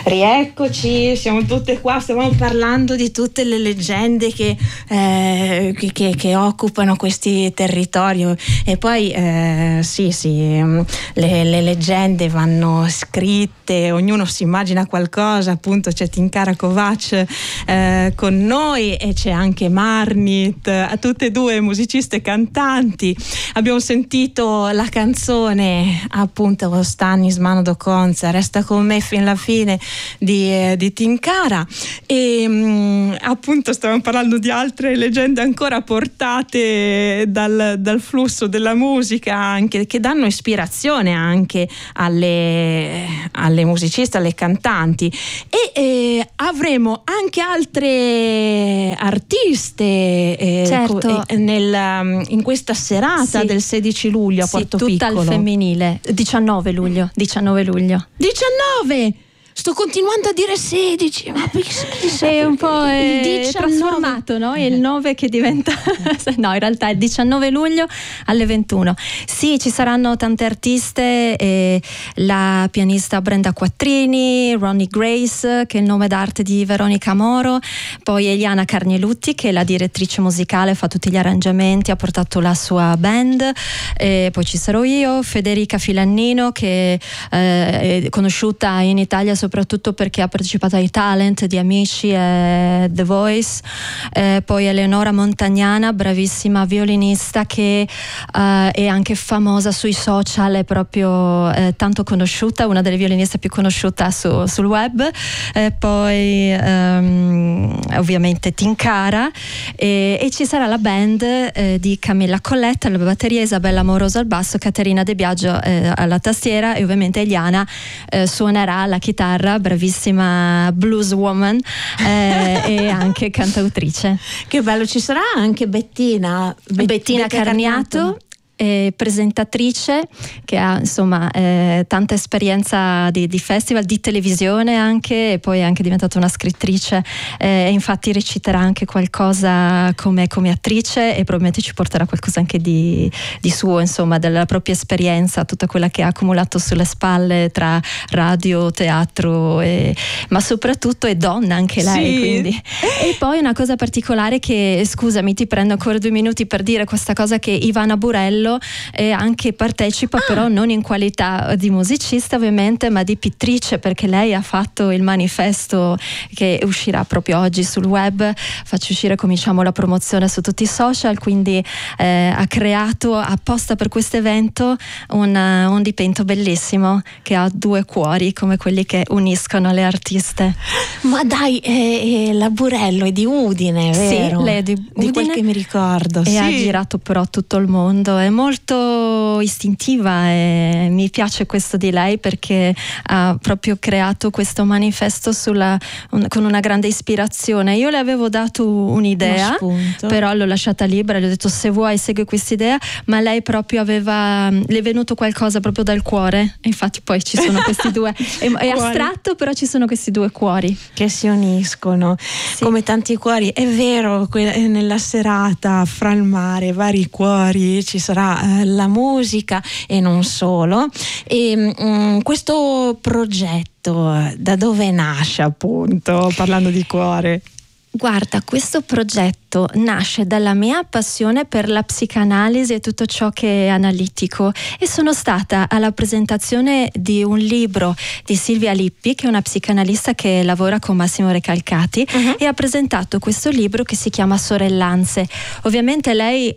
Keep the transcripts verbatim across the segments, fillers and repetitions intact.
Rieccoci, siamo tutte qua, stiamo parlando di tutte le leggende che, eh, che, che occupano questi territori e poi eh, sì sì, le, le leggende vanno scritte, ognuno si immagina qualcosa, appunto c'è Tinkara Kovacs eh, con noi e c'è anche Marnit, tutte e due musiciste e cantanti. Abbiamo sentito la canzone appunto Stanis Mano do Conza, Resta con me fin alla fine di, eh, di Tinkara e mh, appunto stavamo parlando di altre leggende ancora portate dal, dal flusso della musica, anche che danno ispirazione anche alle, alle musiciste, alle cantanti e eh, avremo anche altre artiste eh, certo. co- eh, nel, in questa serata sì. del sedici luglio a sì, Porto tutta Piccolo. Al femminile, diciannove luglio, diciannove luglio. diciannove Sto continuando a dire sedici, ma è un po' è trasformato, no? È il nove che diventa no, in realtà è il diciannove luglio alle ventuno. Sì, ci saranno tante artiste, eh, la pianista Brenda Quattrini, Ronnie Grace, che è il nome d'arte di Veronica Moro, poi Eliana Carnielutti, che è la direttrice musicale, fa tutti gli arrangiamenti, ha portato la sua band, eh, poi ci sarò io, Federica Filannino, che eh, è conosciuta in Italia soprattutto perché ha partecipato ai talent di Amici e The Voice, eh, poi Eleonora Montagnana, bravissima violinista che eh, è anche famosa sui social, è proprio eh, tanto conosciuta, una delle violiniste più conosciute su, sul web, eh, poi ehm, ovviamente Tinkara e, e ci sarà la band eh, di Camilla Colletta alla batteria, Isabella Moroso al basso, Caterina De Biagio eh, alla tastiera e ovviamente Eliana eh, suonerà la chitarra, bravissima blues woman eh, e anche cantautrice. Che bello, ci sarà anche Bettina Bet- Bettina Carniato, Carniato. Eh, presentatrice che ha insomma eh, tanta esperienza di, di festival, di televisione anche, e poi è anche diventata una scrittrice e eh, infatti reciterà anche qualcosa come, come attrice e probabilmente ci porterà qualcosa anche di, di suo, insomma della propria esperienza, tutta quella che ha accumulato sulle spalle tra radio, teatro e, ma soprattutto è donna anche lei, sì. Quindi. E poi una cosa particolare che, scusami ti prendo ancora due minuti per dire questa cosa, che Ivana Burello e anche partecipa, ah. però non in qualità di musicista ovviamente, ma di pittrice, perché lei ha fatto il manifesto che uscirà proprio oggi sul web, faccio uscire, cominciamo la promozione su tutti i social, quindi eh, ha creato apposta per questo evento un, un dipinto bellissimo che ha due cuori come quelli che uniscono le artiste. Ma dai, eh, eh, la Burello è di Udine, vero? Sì, lei è di Udine, di quel che mi ricordo, e sì. ha girato però tutto il mondo, è molto istintiva e mi piace questo di lei perché ha proprio creato questo manifesto sulla, un, con una grande ispirazione. Io le avevo dato un'idea, però l'ho lasciata libera, le ho detto se vuoi segui quest'idea, ma lei proprio aveva, le è venuto qualcosa proprio dal cuore, e infatti poi ci sono questi due, è, è astratto però ci sono questi due cuori che si uniscono, sì. Come tanti cuori, è vero, que- nella serata fra il mare, vari cuori, ci sarà la musica e non solo. E um, questo progetto da dove nasce, appunto, parlando di cuore? Guarda, questo progetto nasce dalla mia passione per la psicanalisi e tutto ciò che è analitico, e sono stata alla presentazione di un libro di Silvia Lippi, che è una psicanalista che lavora con Massimo Recalcati, uh-huh. e ha presentato questo libro che si chiama Sorellanze. Ovviamente lei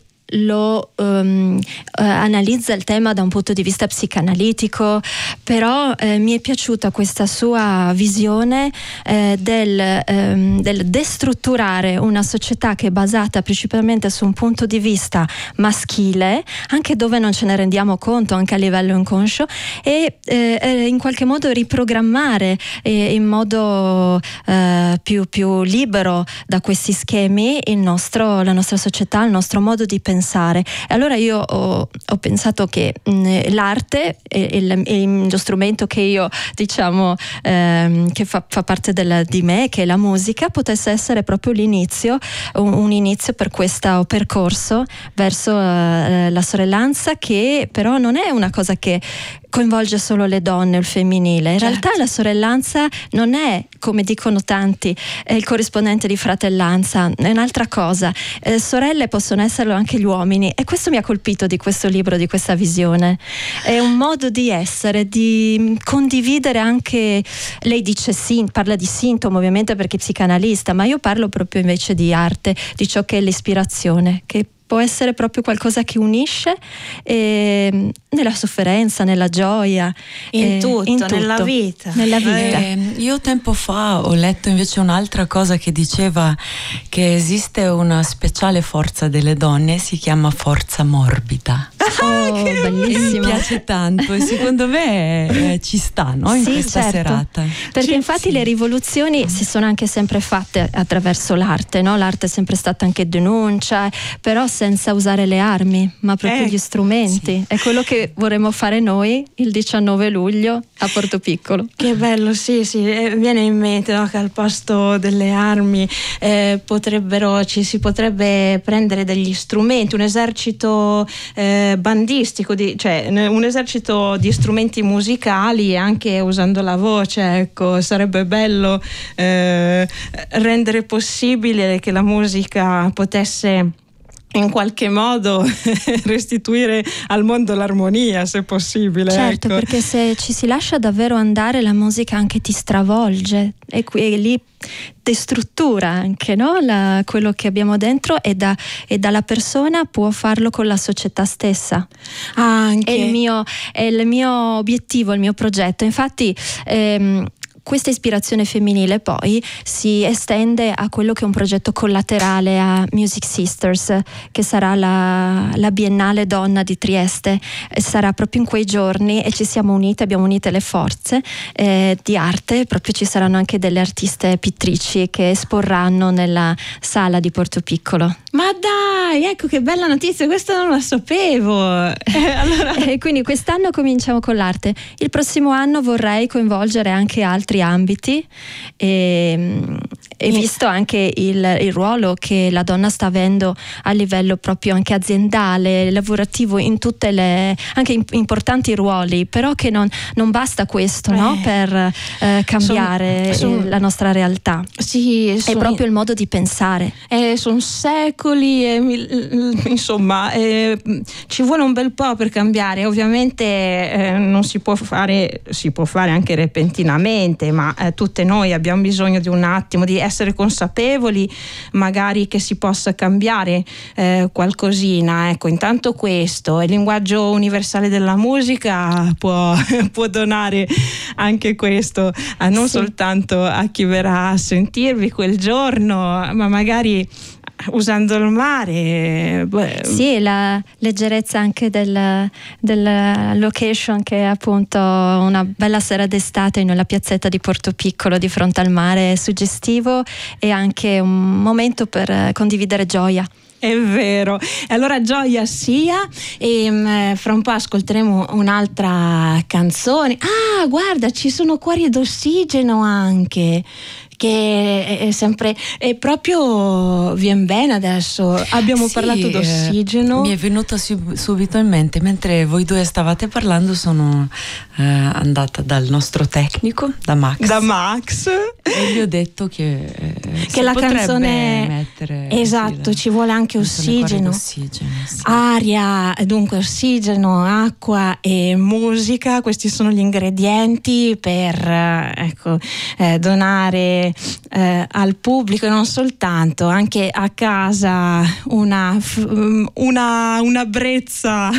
lo um, uh, analizza il tema da un punto di vista psicanalitico, però eh, mi è piaciuta questa sua visione eh, del, um, del destrutturare una società che è basata principalmente su un punto di vista maschile, anche dove non ce ne rendiamo conto, anche a livello inconscio, e eh, in qualche modo riprogrammare eh, in modo eh, più, più libero da questi schemi il nostro, la nostra società, il nostro modo di pensare. E allora io ho, ho pensato che mh, l'arte è, è, è lo strumento che io diciamo ehm, che fa, fa parte del, di me, che è la musica, potesse essere proprio l'inizio, un, un inizio per questo percorso verso eh, la sorellanza, che però non è una cosa che coinvolge solo le donne o il femminile. In certo. realtà la sorellanza non è, come dicono tanti, è il corrispondente di fratellanza, è un'altra cosa. Eh, sorelle possono esserlo anche gli uomini, e questo mi ha colpito di questo libro, di questa visione. È un modo di essere, di condividere anche, lei dice sì, parla di sintomo ovviamente perché è psicanalista, ma io parlo proprio invece di arte, di ciò che è l'ispirazione, che può essere proprio qualcosa che unisce eh, nella sofferenza, nella gioia, in, eh, tutto, in tutto, nella vita. Nella vita. Eh, io tempo fa ho letto invece un'altra cosa che diceva che esiste una speciale forza delle donne, si chiama forza morbida. Oh, bellissimo. Mi piace tanto e secondo me eh, ci sta, no? In sì, questa certo. serata. Perché Sì, infatti sì. le rivoluzioni si sono anche sempre fatte attraverso l'arte, no? L'arte è sempre stata anche denuncia, però senza usare le armi, ma proprio Eh, gli strumenti. sì. È quello che vorremmo fare noi il diciannove luglio a Portopiccolo. Che bello, sì, sì, eh, viene in mente, no, che al posto delle armi eh, potrebbero, ci si potrebbe prendere degli strumenti, un esercito eh, bandistico, di, cioè un esercito di strumenti musicali, anche usando la voce, ecco, sarebbe bello eh, rendere possibile che la musica potesse in qualche modo restituire al mondo l'armonia, se possibile. Certo, ecco. perché se ci si lascia davvero andare, la musica anche ti stravolge, e qui e lì destruttura anche, no? La, quello che abbiamo dentro, e, da, e dalla persona può farlo con la società stessa. Anche. È il mio, è il mio obiettivo, il mio progetto. Infatti ehm, questa ispirazione femminile poi si estende a quello che è un progetto collaterale a Music Sisters, che sarà la, la Biennale Donna di Trieste. Sarà proprio in quei giorni e ci siamo unite, abbiamo unite le forze eh, di arte, proprio ci saranno anche delle artiste pittrici che esporranno nella sala di Portopiccolo. Ma dai, ecco che bella notizia, questa non la sapevo. Eh, allora... E quindi quest'anno cominciamo con l'arte. Il prossimo anno vorrei coinvolgere anche altri ambiti, e, e visto anche il, il ruolo che la donna sta avendo a livello proprio anche aziendale, lavorativo, in tutte le anche in, importanti ruoli, però che non, non basta questo, eh, no? Per eh, cambiare son, son, la nostra realtà. Sì, è proprio il modo di pensare. Eh, sono secoli, e, insomma, eh, ci vuole un bel po' per cambiare. Ovviamente eh, non si può fare, si può fare anche repentinamente, ma eh, tutte noi abbiamo bisogno di un attimo di essere consapevoli, magari che si possa cambiare eh, qualcosina. Ecco, intanto questo, il linguaggio universale della musica può, può donare anche questo, a non sì. soltanto a chi verrà a sentirvi quel giorno, ma magari usando il mare. Beh. Sì, la leggerezza anche del, della location, che è appunto una bella sera d'estate in una piazzetta di Portopiccolo di fronte al mare, è suggestivo, e anche un momento per condividere gioia. È vero, allora gioia sia, e um, fra un po' ascolteremo un'altra canzone. Ah, guarda, ci sono Cuori d'ossigeno anche, che è sempre, è proprio, viene bene adesso. Abbiamo sì, parlato d'ossigeno. Eh, mi è venuto sub- subito in mente, mentre voi due stavate parlando, sono eh, andata dal nostro tecnico, da Max. Da Max. E gli ho detto che, eh, che la canzone mettere, esatto, sì, ci vuole anche ossigeno, ossigeno sì. aria, dunque ossigeno, acqua e musica. Questi sono gli ingredienti per ecco eh, donare Eh, al pubblico, e non soltanto, anche a casa, una, una, una brezza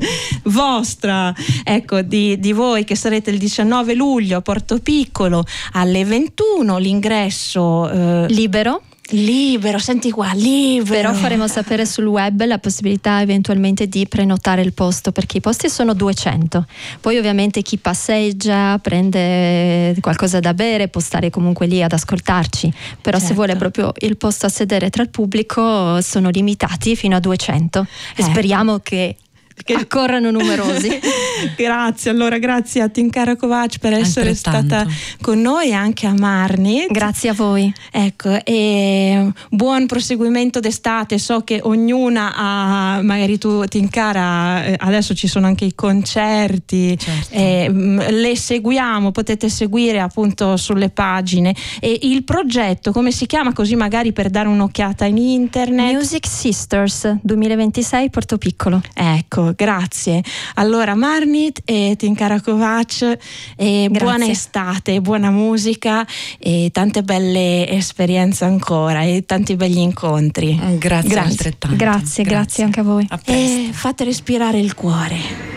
vostra, ecco, di, di voi che sarete il diciannove luglio a Portopiccolo alle ventuno, l'ingresso eh, libero. Libero, senti qua, libero. Però faremo sapere sul web la possibilità eventualmente di prenotare il posto, perché i posti sono duecento. Poi ovviamente chi passeggia, prende qualcosa da bere, può stare comunque lì ad ascoltarci. Però certo. se vuole proprio il posto a sedere tra il pubblico, sono limitati fino a duecento. E eh. speriamo che che accorrano numerosi. Grazie, allora grazie a Tinkara Kovacs per essere stata con noi, anche a Marnit. Grazie a voi. Ecco, e buon proseguimento d'estate. So che ognuna ha, magari tu Tinkara, adesso ci sono anche i concerti, certo. eh, le seguiamo, potete seguire appunto sulle pagine. E il progetto come si chiama, così magari per dare un'occhiata in internet? Music Sisters duemilaventisei Porto Piccolo. Ecco, grazie. Allora Marnit e Tinkara Kovacs, e buona estate, buona musica e tante belle esperienze ancora e tanti begli incontri. Grazie, grazie altrettanto. Grazie, grazie, grazie anche a voi. A presto. E fate respirare il cuore.